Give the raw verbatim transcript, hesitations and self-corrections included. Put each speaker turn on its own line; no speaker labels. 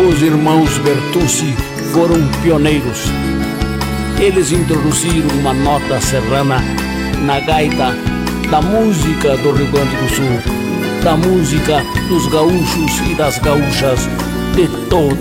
Os irmãos Bertucci foram pioneiros. Eles introduziram uma nota serrana na gaita da música do Rio Grande do Sul, da música dos gaúchos e das gaúchas de todo